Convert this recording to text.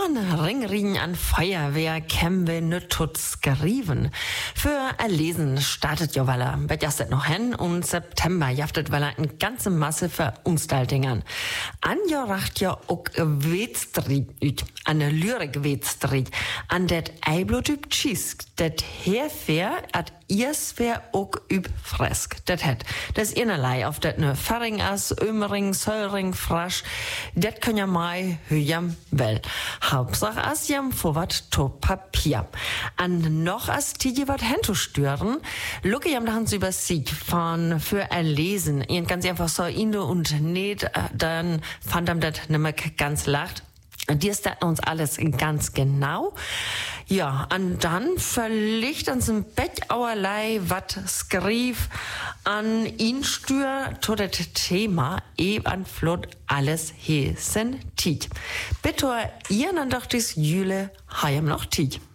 Von Ringringen an Feuerwehr kämen wir ne Tutz gerieben. Für Erlesen startet ja Waller, wird jastet noch hin und September jaftet Waller eine ganze Masse Veranstaltungen. An ja racht ja auch Wetstrid, an der Lyrik Wetstrid, an det Eiblotyp Tschiesk, det herfähr at Irsfähr auch üb fresk. Det het, das innerlei auf det ne Faring as, Ömering, Söllring, Frasch, det kann ja mai höjam well. Hauptsache as jam vorwart to Papier. An noch as tije wat Hento stören, lucke jam da hans übersieht von für Erlesen. Ihn ganz einfach so inde und net, dann fand am dat nimmer ganz lacht. Die ist uns alles ganz genau. Ja, und dann verlegt uns im Bett auerlei wat skrief an ihn stür to det Thema an flott alles hesen tiet. Bitte ihr dann doch dis Jüle heim noch tiet.